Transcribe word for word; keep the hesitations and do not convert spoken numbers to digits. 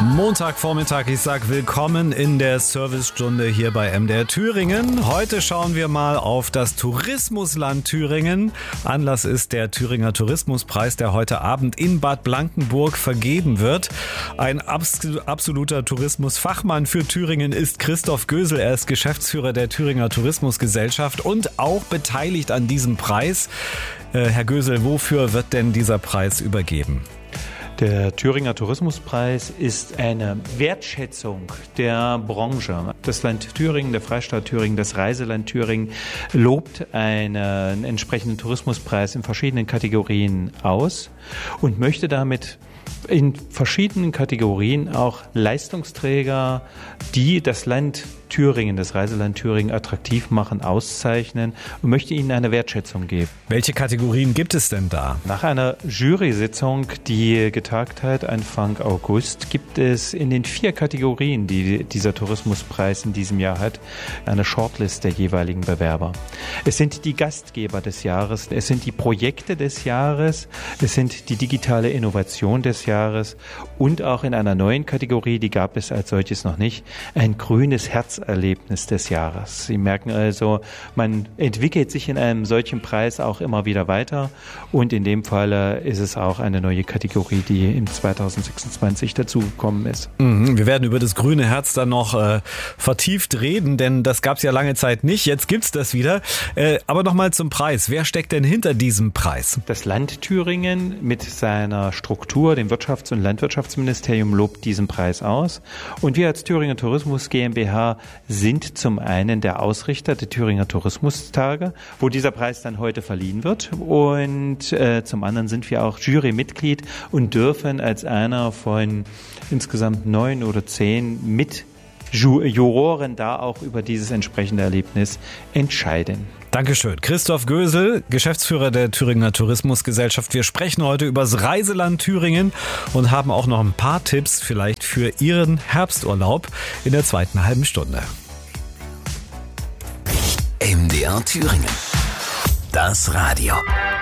Montagvormittag, ich sag willkommen in der Servicestunde hier bei M D R Thüringen. Heute schauen wir mal auf das Tourismusland Thüringen. Anlass ist der Thüringer Tourismuspreis, der heute Abend in Bad Blankenburg vergeben wird. Ein absoluter Tourismusfachmann für Thüringen ist Christoph Gösel. Er ist Geschäftsführer der Thüringer Tourismusgesellschaft und auch beteiligt an diesem Preis. Äh, Herr Gösel, wofür wird denn dieser Preis übergeben? Der Thüringer Tourismuspreis ist eine Wertschätzung der Branche. Das Land Thüringen, der Freistaat Thüringen, das Reiseland Thüringen lobt einen entsprechenden Tourismuspreis in verschiedenen Kategorien aus und möchte damit in verschiedenen Kategorien auch Leistungsträger, die das Land Thüringen, das Reiseland Thüringen attraktiv machen, auszeichnen und möchte ihnen eine Wertschätzung geben. Welche Kategorien gibt es denn da? Nach einer Jury-Sitzung, die getagt hat Anfang August, gibt es in den vier Kategorien, die dieser Tourismuspreis in diesem Jahr hat, eine Shortlist der jeweiligen Bewerber. Es sind die Gastgeber des Jahres, es sind die Projekte des Jahres, es sind die digitale Innovation des Jahres und auch in einer neuen Kategorie, die gab es als solches noch nicht, ein grünes Herzerlebnis des Jahres. Sie merken also, man entwickelt sich in einem solchen Preis auch immer wieder weiter und in dem Fall ist es auch eine neue Kategorie, die im zweitausendsechsundzwanzig dazugekommen ist. Mhm, wir werden über das grüne Herz dann noch äh, vertieft reden, denn das gab es ja lange Zeit nicht. Jetzt gibt's das wieder. Äh, aber nochmal zum Preis. Wer steckt denn hinter diesem Preis? Das Land Thüringen mit seiner Struktur, dem Wirtschafts- und Landwirtschaftsministerium, lobt diesen Preis aus. Und wir als Thüringer Tourismus GmbH sind zum einen der Ausrichter der Thüringer Tourismustage, wo dieser Preis dann heute verliehen wird. Und äh, zum anderen sind wir auch Jurymitglied und dürfen als einer von insgesamt neun oder zehn mit Juroren da auch über dieses entsprechende Erlebnis entscheiden. Dankeschön. Christoph Gösel, Geschäftsführer der Thüringer Tourismusgesellschaft. Wir sprechen heute über das Reiseland Thüringen und haben auch noch ein paar Tipps vielleicht für Ihren Herbsturlaub in der zweiten halben Stunde. M D R Thüringen. Das Radio.